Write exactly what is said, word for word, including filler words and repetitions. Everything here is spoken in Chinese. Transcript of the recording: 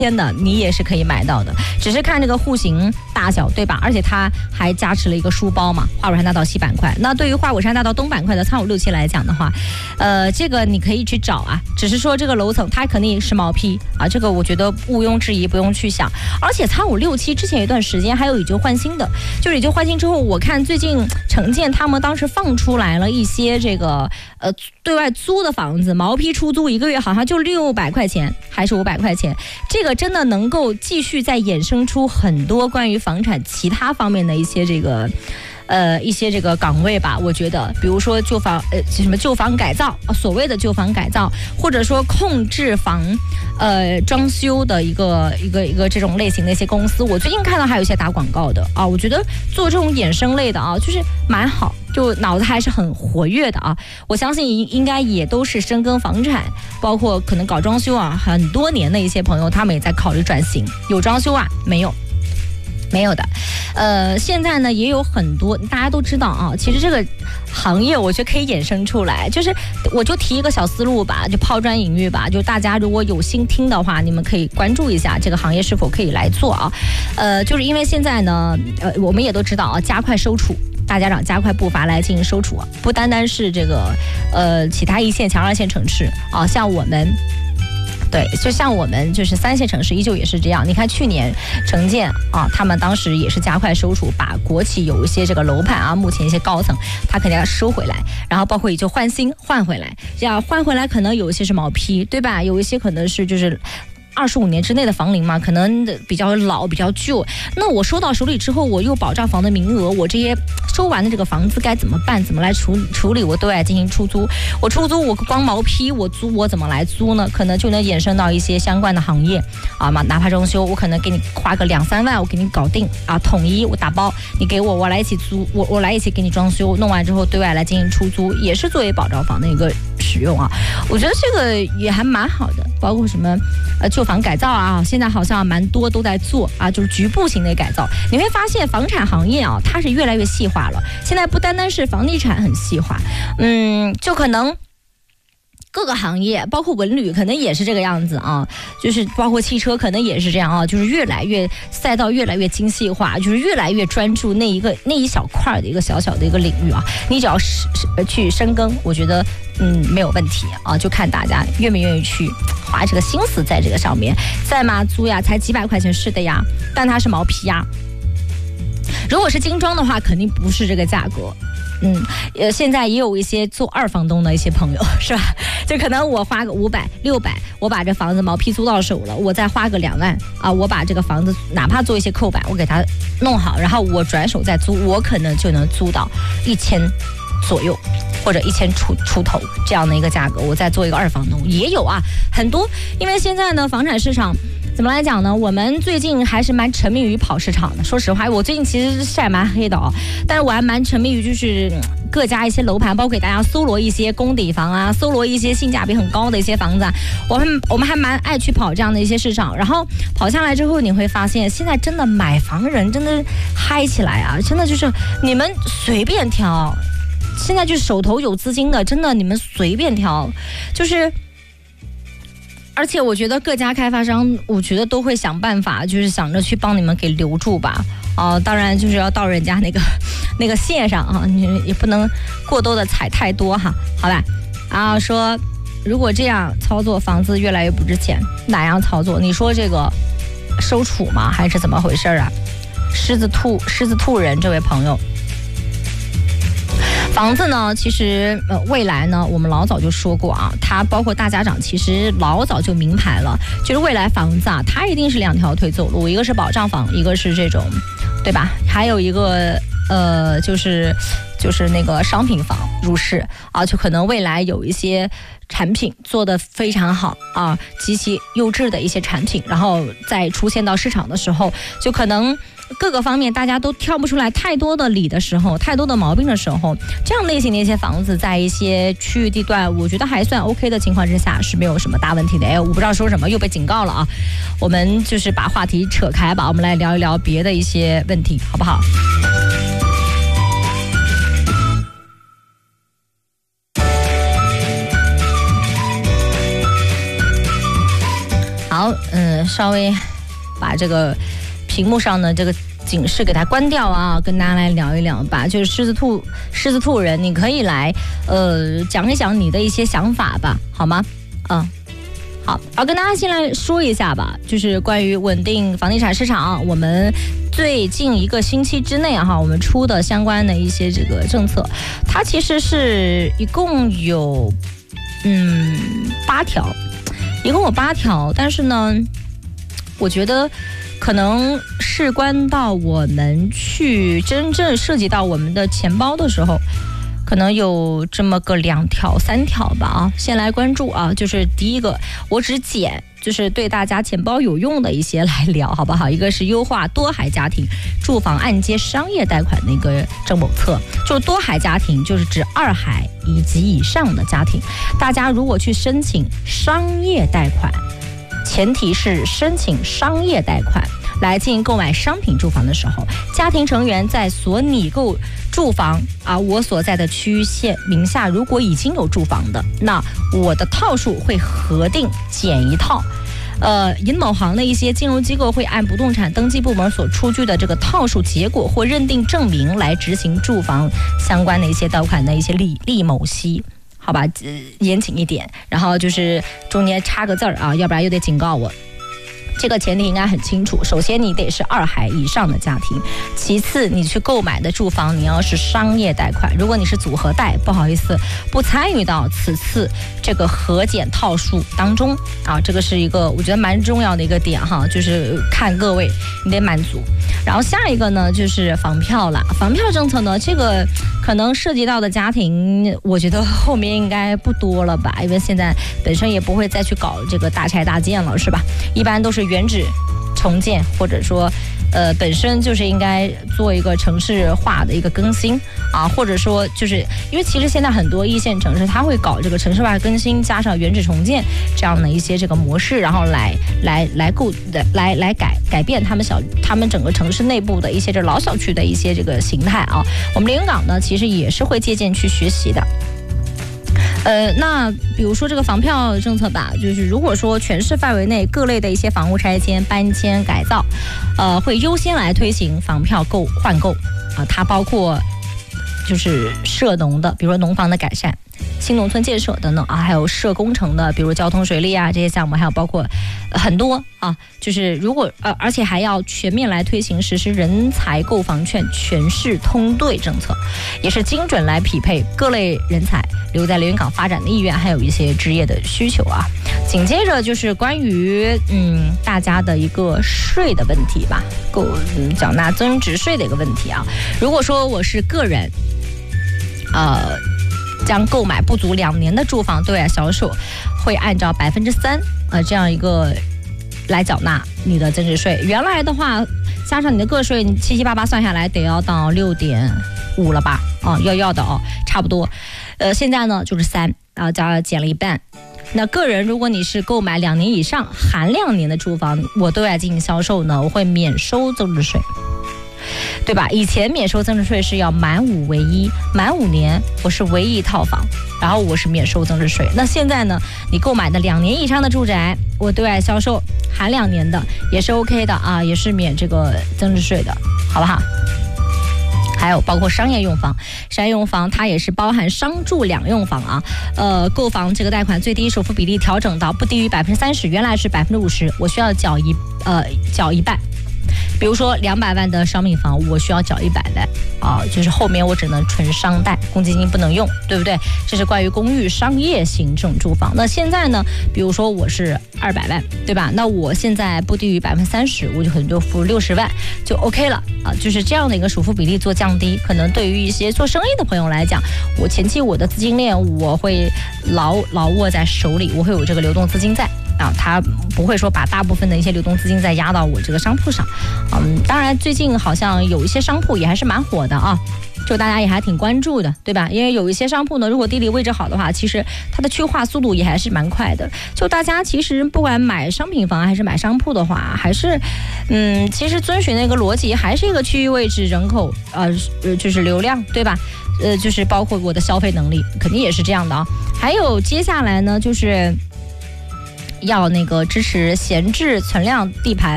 天的你也是可以买到的，只是看这个户型大小，对吧？而且它还加持了一个书包嘛。花果山大道西板块，那对于花果山大道东板块的仓五六七来讲的话，呃，这个你可以去找啊，只是说这个楼层它肯定是毛坯啊，这个我觉得毋庸置疑，不用去想。而且仓五六七之前有一段时间还有以旧换新的，就是以旧换新之后，我看最近城建他们当时放出来了一些这个呃对外租的房子，毛坯出租一个月好像就六百块钱还是五百块钱，这个真的能够继续再衍生出很多关于房产其他方面的一些这个呃一些这个岗位吧。我觉得比如说旧房呃什么旧房改造，所谓的旧房改造，或者说控制房呃装修的一个一个一个这种类型的一些公司，我最近看到还有一些打广告的啊，我觉得做这种衍生类的啊，就是蛮好，就脑子还是很活跃的啊。我相信应该也都是深耕房产，包括可能搞装修啊很多年的一些朋友，他们也在考虑转型。有装修啊？没有。没有的，呃，现在呢也有很多大家都知道啊，其实这个行业我觉得可以衍生出来，就是我就提一个小思路吧，就抛砖引玉吧，就大家如果有心听的话，你们可以关注一下这个行业是否可以来做啊，呃，就是因为现在呢，呃，我们也都知道啊，加快收储。大家长加快步伐来进行收储啊，不单单是这个呃其他一线、强二线城市啊，像我们。对，就像我们就是三线城市依旧也是这样。你看去年城建啊，他们当时也是加快收储，把国企有一些这个楼盘啊，目前一些高层，他肯定要收回来，然后包括也就换新换回来，这样换回来可能有一些是毛坯，对吧？有一些可能是就是二十五年之内的房龄嘛，可能比较老比较旧。那我收到手里之后，我又保障房的名额，我这些收完的这个房子该怎么办？怎么来处处理？我都要进行出租。我出租，我光毛坯，我租我怎么来租呢？可能就能衍生到一些相关的行业啊嘛。哪怕装修，我可能给你花个两三万，我给你搞定啊，统一我打包，你给我，我来一起租，我我来一起给你装修，弄完之后对外来进行出租，也是作为保障房的一个使用啊。我觉得这个也还蛮好的，包括什么呃旧房改造啊，现在好像蛮多都在做啊，就是局部型的改造。你会发现房产行业啊，它是越来越细化了。现在不单单是房地产很细化，嗯，就可能各个行业，包括文旅，可能也是这个样子啊。就是包括汽车，可能也是这样啊。就是越来越赛道越来越精细化，就是越来越专注那一个那一小块的一个小小的一个领域啊。你只要是去深耕，我觉得嗯没有问题啊。就看大家愿不愿意去花这个心思在这个上面。在嘛租呀，才几百块钱，是的呀，但它是毛坯呀。如果是精装的话，肯定不是这个价格。嗯，呃，现在也有一些做二房东的一些朋友，是吧？就可能我花个五百、六百，我把这房子毛坯租到手了，我再花个两万啊，我把这个房子哪怕做一些扣板，我给它弄好，然后我转手再租，我可能就能租到一千左右，或者一千出出头这样的一个价格，我再做一个二房东也有啊，很多。因为现在呢，房产市场。怎么来讲呢？我们最近还是蛮沉迷于跑市场的。说实话，我最近其实晒蛮黑的哦，但是我还蛮沉迷于就是各家一些楼盘，包括给大家搜罗一些公底房啊，搜罗一些性价比很高的一些房子啊。我们我们还蛮爱去跑这样的一些市场，然后跑下来之后，你会发现现在真的买房人真的嗨起来啊！真的就是你们随便挑，现在就是手头有资金的，真的你们随便挑，就是。而且我觉得各家开发商，我觉得都会想办法，就是想着去帮你们给留住吧。哦、呃，当然就是要到人家那个那个线上啊，你也不能过多的踩太多哈，好吧？然后说，如果这样操作，房子越来越不值钱，哪样操作？你说这个收储吗？还是怎么回事啊？狮子兔狮子兔人这位朋友。房子呢，其实呃未来呢，我们老早就说过啊，它包括大家长其实老早就明牌了，就是未来房子啊，它一定是两条腿走路，一个是保障房，一个是这种，对吧？还有一个呃，就是就是那个商品房入市啊，就可能未来有一些产品做得非常好啊，极其优质的一些产品，然后再出现到市场的时候，就可能。各个方面大家都挑不出来太多的理的时候，太多的毛病的时候，这样类型的一些房子在一些区域地段我觉得还算 OK 的情况之下是没有什么大问题的。哎，我不知道说什么又被警告了啊，我们就是把话题扯开吧，我们来聊一聊别的一些问题好不好？好，嗯， 稍微把这个屏幕上的这个警示给它关掉啊，跟大家来聊一聊吧。就是狮子兔，狮子兔人，你可以来呃讲一讲你的一些想法吧，好吗？嗯。好，要跟大家先来说一下吧，就是关于稳定房地产市场，我们最近一个星期之内哈，我们出的相关的一些这个政策，它其实是一共有嗯八条，一共有八条，但是呢，我觉得可能事关到我们去真正涉及到我们的钱包的时候，可能有这么个两条三条吧啊，先来关注啊，就是第一个，我只捡就是对大家钱包有用的一些来聊，好不好？一个是优化多孩家庭住房按揭商业贷款的一个政谋策，就是多孩家庭就是指二孩以及以上的家庭，大家如果去申请商业贷款，前提是申请商业贷款来进行购买商品住房的时候，家庭成员在所拟购住房啊，我所在的区域县名下如果已经有住房的，那我的套数会核定减一套。呃，银某行的一些金融机构会按不动产登记部门所出具的这个套数结果或认定证明来执行住房相关的一些贷款的一些利利某息。好吧，呃，严谨一点，然后就是中间插个字儿啊，要不然又得警告我。这个前提应该很清楚，首先你得是二孩以上的家庭，其次你去购买的住房你要是商业贷款，如果你是组合贷，不好意思不参与到此次这个核减套数当中啊，这个是一个我觉得蛮重要的一个点哈，就是看各位你得满足。然后下一个呢就是房票了，房票政策呢，这个可能涉及到的家庭我觉得后面应该不多了吧，因为现在本身也不会再去搞这个大拆大建了，是吧？一般都是原址重建，或者说呃本身就是应该做一个城市化的一个更新啊，或者说就是因为其实现在很多一线城市它会搞这个城市化更新加上原址重建这样的一些这个模式，然后来来来构来来改改变他们小他们整个城市内部的一些这老小区的一些这个形态啊，我们连云港呢其实也是会借鉴去学习的。呃，那比如说这个房票政策吧，就是如果说全市范围内各类的一些房屋拆迁、搬迁、改造，呃，会优先来推行房票购换购啊，它包括就是涉农的，比如说农房的改善、新农村建设等等啊，还有涉工程的，比如交通、水利啊这些项目，还有包括、呃、很多啊，就是如果呃，而且还要全面来推行实施人才购房券全市通兑政策，也是精准来匹配各类人才留在连云港发展的意愿，还有一些职业的需求啊。紧接着就是关于嗯大家的一个税的问题吧，购嗯缴纳增值税的一个问题啊。如果说我是个人，呃。将购买不足两年的住房对外销售，会按照百分之三呃这样一个来缴纳你的增值税。原来的话，加上你的个税，你七七八八算下来得要到六点五了吧？啊，要要的哦，差不多。呃，现在呢就是三啊，加减了一半。那个人如果你是购买两年以上含两年的住房，我对外进行销售呢，我会免收增值税。对吧？以前免收增值税是要满五为一，满五年我是唯一一套房，然后我是免收增值税。那现在呢，你购买的两年以上的住宅，我对外销售含两年的也是 OK 的啊，也是免这个增值税的，好不好？还有包括商业用房，商业用房它也是包含商住两用房啊。呃，购房这个贷款最低首付比例调整到不低于百分之三十，原来是百分之五十，我需要缴一呃缴一半。比如说两百万的商品房，我需要缴一百万啊，就是后面我只能纯商贷，公积金不能用，对不对？这是关于公寓商业行政住房。那现在呢，比如说我是二百万，对吧？那我现在不低于百分之三十，我就可能就付六十万就 OK 了啊，就是这样的一个首付比例做降低，可能对于一些做生意的朋友来讲，我前期我的资金链我会牢牢握在手里，我会有这个流动资金在。啊，他不会说把大部分的一些流动资金再压到我这个商铺上，嗯，当然最近好像有一些商铺也还是蛮火的啊，就大家也还挺关注的，对吧？因为有一些商铺呢，如果地理位置好的话，其实它的去化速度也还是蛮快的。就大家其实不管买商品房还是买商铺的话，还是，嗯，其实遵循那个逻辑，还是一个区域位置、人口，呃，就是流量，对吧？呃，就是包括我的消费能力，肯定也是这样的啊。还有接下来呢，就是。 要那个支持闲置存量地盘